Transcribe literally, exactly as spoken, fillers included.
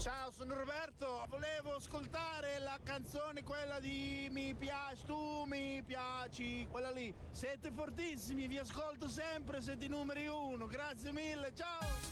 Ciao, sono Roberto, volevo ascoltare la canzone quella di Mi piaci tu, mi piaci, quella lì. Siete fortissimi, vi ascolto sempre, siete i numeri uno, grazie mille, ciao!